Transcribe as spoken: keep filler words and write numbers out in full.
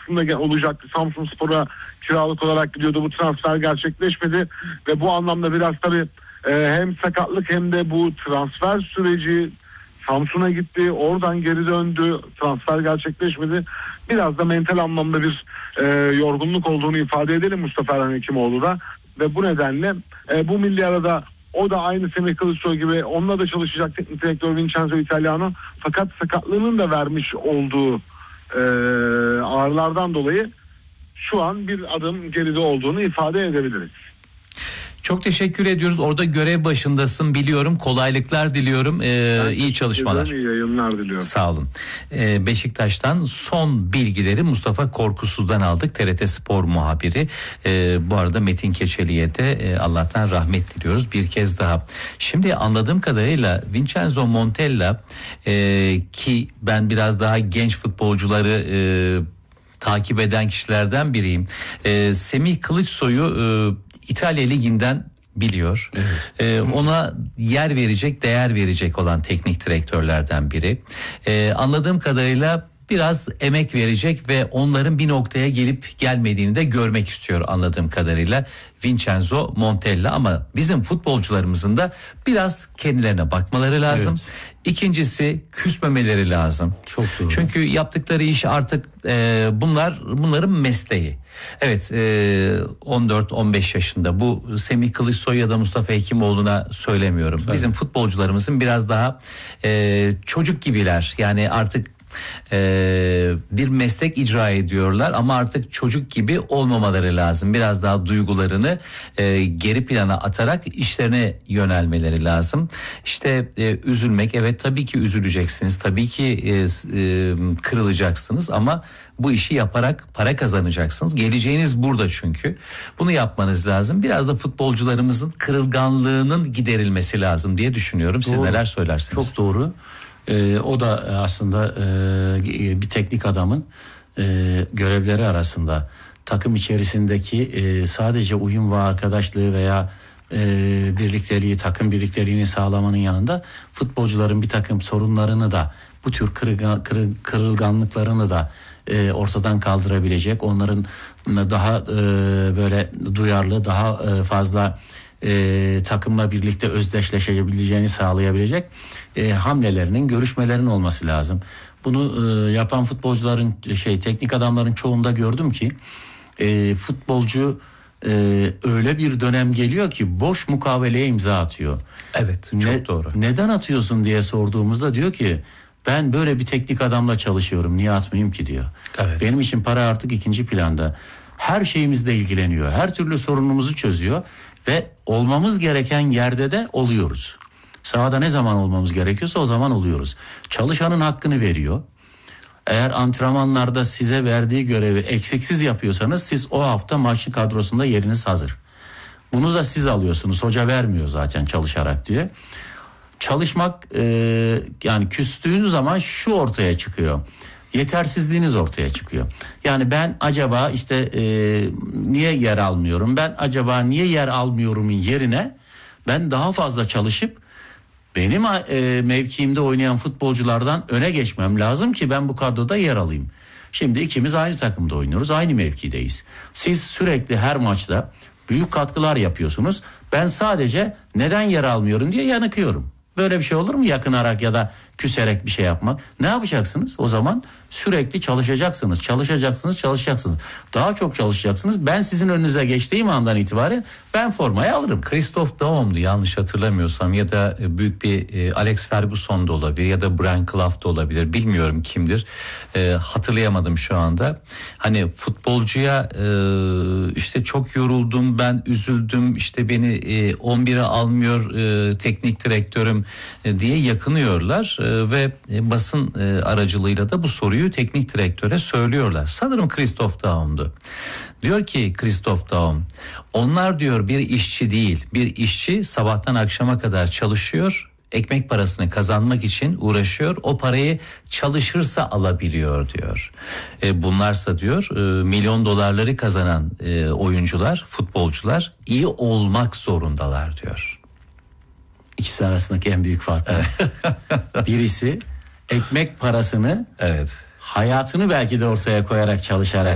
aslında olacaktı. Samsunspor'a kiralık olarak gidiyordu. Bu transfer gerçekleşmedi ve bu anlamda biraz tabii e, hem sakatlık hem de bu transfer süreci, Samsun'a gitti, oradan geri döndü, transfer gerçekleşmedi. Biraz da mental anlamda bir e, yorgunluk olduğunu ifade edelim Mustafa Erhan Hekimoğlu da. Ve bu nedenle e, bu milli arada o da aynı Semih Kılıçsoy gibi onunla da çalışacak teknik direktör Vincenzo Italiano. Fakat sakatlığının da vermiş olduğu e, ağrılardan dolayı şu an bir adım geride olduğunu ifade edebiliriz. Çok teşekkür ediyoruz. Orada görev başındasın biliyorum. Kolaylıklar diliyorum. Ee, iyi çalışmalar. İyi yayınlar diliyorum. Sağ olun. Ee, Beşiktaş'tan son bilgileri Mustafa Korkusuz'dan aldık. T R T Spor muhabiri. Ee, bu arada Metin Keçeli'ye de e, Allah'tan rahmet diliyoruz bir kez daha. Şimdi anladığım kadarıyla Vincenzo Montella e, ki ben biraz daha genç futbolcuları e, takip eden kişilerden biriyim. E, Semih Kılıçsoy'u e, İtalya Ligi'nden biliyor. Evet. Ee, ona yer verecek, değer verecek olan teknik direktörlerden biri. Ee, anladığım kadarıyla biraz emek verecek ve onların bir noktaya gelip gelmediğini de görmek istiyor anladığım kadarıyla Vincenzo Montella. Ama bizim futbolcularımızın da biraz kendilerine bakmaları lazım. Evet. İkincisi küsmemeleri lazım. Çok doğru. Çünkü yaptıkları iş artık e, bunlar bunların mesleği. Evet, e, on dört on beş yaşında, bu Semih Kılıçsoy ya da Mustafa Hekimoğlu'na söylemiyorum. Tabii. Bizim futbolcularımızın biraz daha e, çocuk gibiler. Yani artık Ee, bir meslek icra ediyorlar ama artık çocuk gibi olmamaları lazım. Biraz daha duygularını e, geri plana atarak işlerine yönelmeleri lazım. İşte e, üzülmek, evet tabii ki üzüleceksiniz, tabii ki e, e, kırılacaksınız ama bu işi yaparak para kazanacaksınız. Geleceğiniz burada çünkü. Bunu yapmanız lazım. Biraz da futbolcularımızın kırılganlığının giderilmesi lazım diye düşünüyorum. Siz doğru. Neler söylersiniz? Çok doğru. Ee, o da aslında e, bir teknik adamın e, görevleri arasında takım içerisindeki e, sadece uyum ve arkadaşlığı veya e, birlikteliği, takım birlikteliğini sağlamanın yanında futbolcuların bir takım sorunlarını da, bu tür kırılgan, kırıl, kırılganlıklarını da e, ortadan kaldırabilecek, onların daha e, böyle duyarlı, daha e, fazla E, takımla birlikte özdeşleşebileceğini sağlayabilecek e, hamlelerinin, görüşmelerinin olması lazım. Bunu e, yapan futbolcuların, şey teknik adamların çoğunda gördüm ki e, futbolcu e, öyle bir dönem geliyor ki boş mukaveleye imza atıyor. Evet, çok ne, doğru. Neden atıyorsun diye sorduğumuzda diyor ki ben böyle bir teknik adamla çalışıyorum, niye atmayayım ki diyor. Evet. Benim için para artık ikinci planda. Her şeyimizle ilgileniyor, her türlü sorunumuzu çözüyor ve olmamız gereken yerde de oluyoruz. Sahada ne zaman olmamız gerekiyorsa o zaman oluyoruz. Çalışanın hakkını veriyor. Eğer antrenmanlarda size verdiği görevi eksiksiz yapıyorsanız siz o hafta maçlı kadrosunda yeriniz hazır. Bunu da siz alıyorsunuz. Hoca vermiyor zaten çalışarak diye. Çalışmak e, yani küstüğünüz zaman şu ortaya çıkıyor. Yetersizliğiniz ortaya çıkıyor. Yani ben acaba işte e, niye yer almıyorum? Ben acaba niye yer almıyorumun yerine ben daha fazla çalışıp benim e, mevkiimde oynayan futbolculardan öne geçmem lazım ki ben bu kadroda yer alayım. Şimdi ikimiz aynı takımda oynuyoruz, aynı mevkideyiz. Siz sürekli her maçta büyük katkılar yapıyorsunuz. Ben sadece neden yer almıyorum diye yanıkıyorum. Böyle bir şey olur mu? Yakınarak ya da küserek bir şey yapmak. Ne yapacaksınız? O zaman sürekli çalışacaksınız, çalışacaksınız, çalışacaksınız. Daha çok çalışacaksınız. Ben sizin önünüze geçtiğim andan itibaren ben formayı alırım. Christoph Daum'du yanlış hatırlamıyorsam, ya da büyük bir Alex Ferguson da olabilir ya da Brian Clough da olabilir. Bilmiyorum kimdir. E, hatırlayamadım şu anda. Hani futbolcuya e, işte çok yoruldum, ben üzüldüm, işte beni e, on bire almıyor e, teknik direktörüm e, diye yakınıyorlar. Ve basın aracılığıyla da bu soruyu teknik direktöre söylüyorlar. Sanırım Christoph Daum'du. Diyor ki Christoph Daum, onlar diyor bir işçi değil, bir işçi sabahtan akşama kadar çalışıyor, ekmek parasını kazanmak için uğraşıyor, o parayı çalışırsa alabiliyor diyor. E, bunlarsa diyor e, milyon dolarları kazanan e, oyuncular, futbolcular iyi olmak zorundalar diyor. İkisi arasındaki en büyük fark. Evet. Birisi ekmek parasını, evet, hayatını belki de ortaya koyarak çalışarak